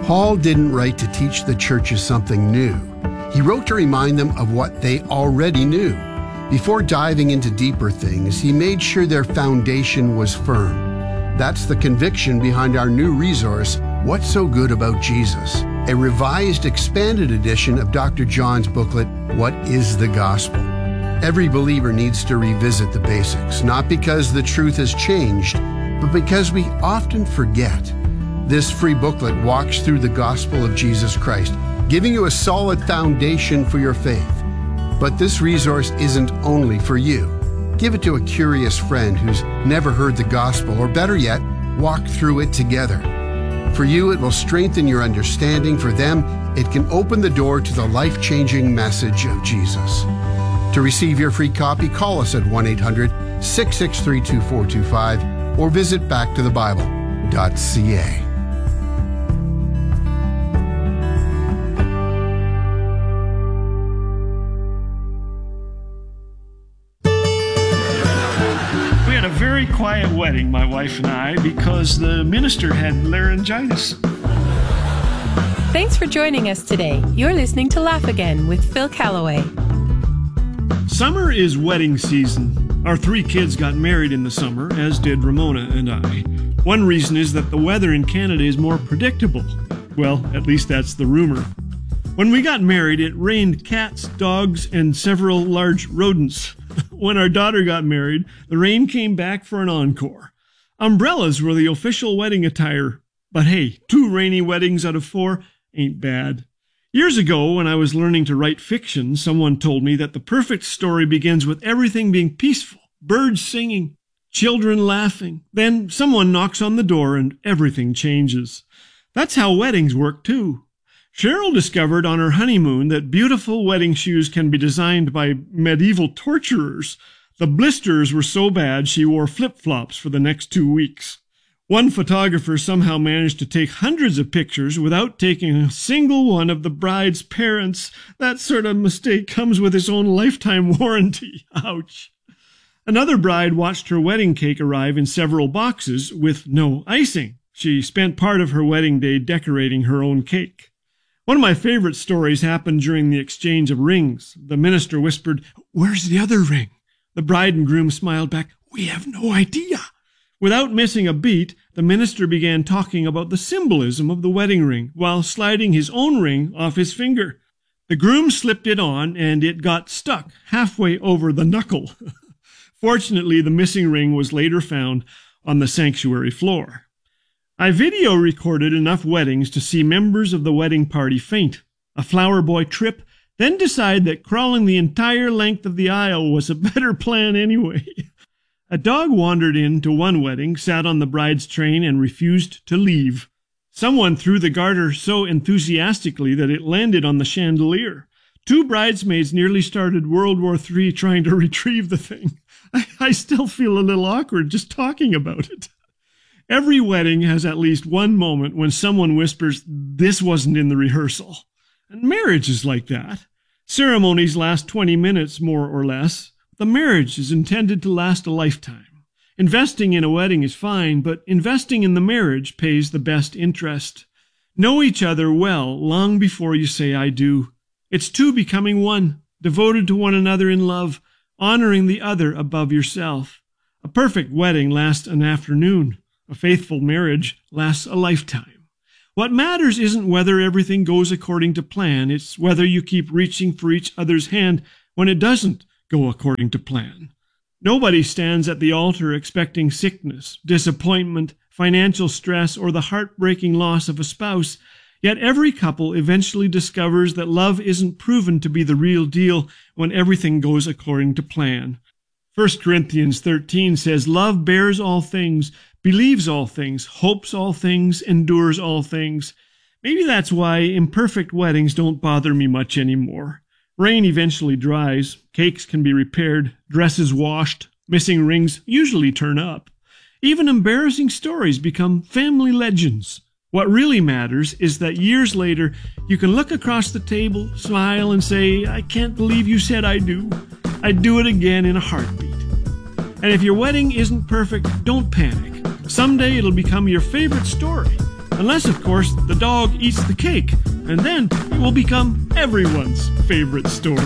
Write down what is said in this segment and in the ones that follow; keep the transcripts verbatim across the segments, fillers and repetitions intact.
Paul didn't write to teach the churches something new. He wrote to remind them of what they already knew. Before diving into deeper things, he made sure their foundation was firm. That's the conviction behind our new resource, What's So Good About Jesus? A revised, expanded edition of Doctor John's booklet, What is the Gospel? Every believer needs to revisit the basics, not because the truth has changed, but because we often forget. This free booklet walks through the gospel of Jesus Christ, giving you a solid foundation for your faith. But this resource isn't only for you. Give it to a curious friend who's never heard the gospel, or better yet, walk through it together. For you, it will strengthen your understanding. For them, it can open the door to the life-changing message of Jesus. To receive your free copy, call us at one eight hundred, six six three, two four two five or visit back to the bible dot c a. Very quiet wedding, my wife and I, because the minister had laryngitis. Thanks for joining us today. You're listening to Laugh Again with Phil Callaway. Summer is wedding season. Our three kids got married in the summer, as did Ramona and I. One reason is that the weather in Canada is more predictable. Well, at least that's the rumor. When we got married, it rained cats, dogs, and several large rodents. When our daughter got married, the rain came back for an encore. Umbrellas were the official wedding attire. But hey, two rainy weddings out of four ain't bad. Years ago, when I was learning to write fiction, someone told me that the perfect story begins with everything being peaceful, birds singing, children laughing. Then someone knocks on the door and everything changes. That's how weddings work too. Cheryl discovered on her honeymoon that beautiful wedding shoes can be designed by medieval torturers. The blisters were so bad she wore flip-flops for the next two weeks. One photographer somehow managed to take hundreds of pictures without taking a single one of the bride's parents. That sort of mistake comes with its own lifetime warranty. Ouch. Another bride watched her wedding cake arrive in several boxes with no icing. She spent part of her wedding day decorating her own cake. One of my favorite stories happened during the exchange of rings. The minister whispered, "Where's the other ring?" The bride and groom smiled back, "We have no idea." Without missing a beat, the minister began talking about the symbolism of the wedding ring while sliding his own ring off his finger. The groom slipped it on and it got stuck halfway over the knuckle. Fortunately, the missing ring was later found on the sanctuary floor. I video recorded enough weddings to see members of the wedding party faint, a flower boy trip, then decide that crawling the entire length of the aisle was a better plan anyway. A dog wandered into one wedding, sat on the bride's train, and refused to leave. Someone threw the garter so enthusiastically that it landed on the chandelier. Two bridesmaids nearly started World War Three trying to retrieve the thing. I, I still feel a little awkward just talking about it. Every wedding has at least one moment when someone whispers, "This wasn't in the rehearsal." And marriage is like that. Ceremonies last twenty minutes, more or less. The marriage is intended to last a lifetime. Investing in a wedding is fine, but investing in the marriage pays the best interest. Know each other well long before you say "I do." It's two becoming one, devoted to one another in love, honoring the other above yourself. A perfect wedding lasts an afternoon. A faithful marriage lasts a lifetime. What matters isn't whether everything goes according to plan. It's whether you keep reaching for each other's hand when it doesn't go according to plan. Nobody stands at the altar expecting sickness, disappointment, financial stress, or the heartbreaking loss of a spouse. Yet every couple eventually discovers that love isn't proven to be the real deal when everything goes according to plan. First Corinthians thirteen says, "Love bears all things, believes all things, hopes all things, endures all things." Maybe that's why imperfect weddings don't bother me much anymore. Rain eventually dries, cakes can be repaired, dresses washed, missing rings usually turn up. Even embarrassing stories become family legends. What really matters is that years later, you can look across the table, smile, and say, "I can't believe you said I do. I'd do it again in a heartbeat." And if your wedding isn't perfect, don't panic. Someday it'll become your favorite story. Unless, of course, the dog eats the cake, and then it will become everyone's favorite story.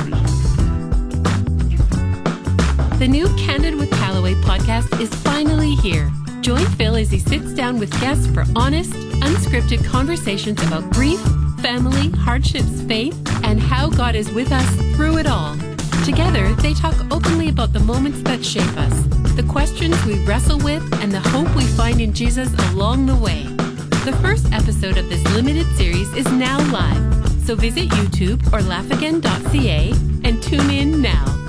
The new Candid with Callaway podcast is finally here. Join Phil as he sits down with guests for honest, unscripted conversations about grief, family, hardships, faith, and how God is with us through it all. Together, they talk openly about the moments that shape us, the questions we wrestle with, and the hope we find in Jesus along the way. The first episode of this limited series is now live, so visit YouTube or laugh again dot c a and tune in now.